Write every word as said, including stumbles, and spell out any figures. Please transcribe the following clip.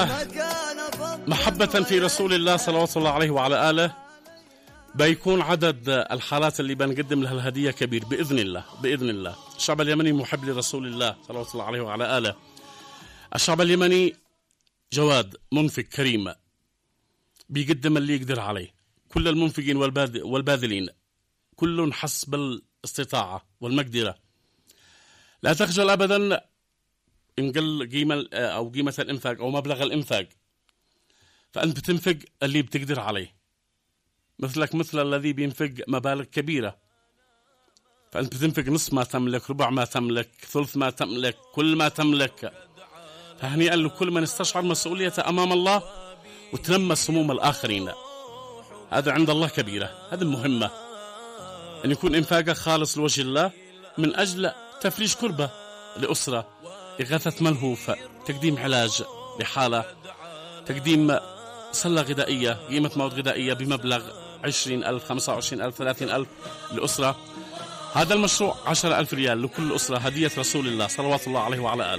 محبة في رسول الله صلوات الله عليه وعلى آله، بيكون عدد الحالات اللي بنقدم لها الهدية كبير بإذن الله. بإذن الله الشعب اليمني محب لرسول الله صلوات الله عليه وعلى آله. الشعب اليمني جواد، منفق، كريم، بيقدم اللي يقدر عليه. كل المنفقين والباذلين كل حسب الاستطاعة والمقدرة. لا تخجل أبدا إن قل قيمة أو قيمة الإنفاق أو مبلغ الإنفاق، فأنت بتنفق اللي بتقدر عليه. مثلك مثل الذي بينفق مبالغ كبيرة، فأنت بتنفق نصف ما تملك، ربع ما تملك، ثلث ما تملك، كل ما تملك. فهنيئا لكل من استشعر مسؤولية أمام الله وتلمس هموم الآخرين. هذا عند الله كبيرة. هذه المهمة، أن يكون إنفاقك خالص لوجه الله من أجل تفريج كربة لأسرة، إغاثة ملهوف، تقديم علاج لحالة، تقديم سلة غذائية، قيمة مواد غذائية بمبلغ عشرين ألف، خمسة وعشرين ألف، ثلاثين ألف لأسرة. هذا المشروع عشرة ألف ريال لكل أسرة، هدية رسول الله صلوات الله عليه وعلى آله.